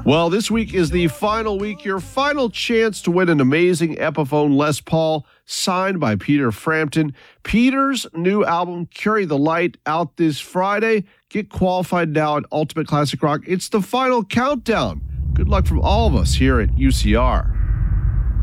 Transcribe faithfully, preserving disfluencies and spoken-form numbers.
Well, this week is the final week, your final chance to win an amazing Epiphone Les Paul signed by Peter Frampton. Peter's new album, Carry the Light, out this Friday. Get qualified now at Ultimate Classic Rock. It's the final countdown. Good luck from all of us here at U C R.